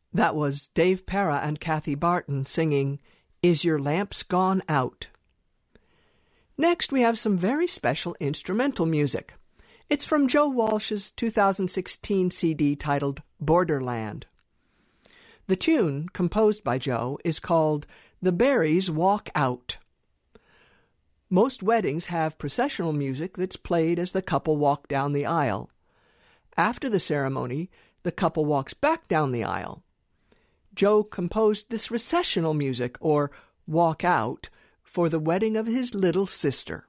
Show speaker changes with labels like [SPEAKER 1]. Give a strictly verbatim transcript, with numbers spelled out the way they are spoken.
[SPEAKER 1] That was Dave Para and Kathy Barton singing, "Is Your Lamps Gone Out?" Next, we have some very special instrumental music. It's from Joe Walsh's two thousand sixteen C D titled Borderland. The tune, composed by Joe, is called "The Berries Walk Out." Most weddings have processional music that's played as the couple walk down the aisle. After the ceremony, the couple walks back down the aisle. Joe composed this recessional music, or walk out, for the wedding of his little sister.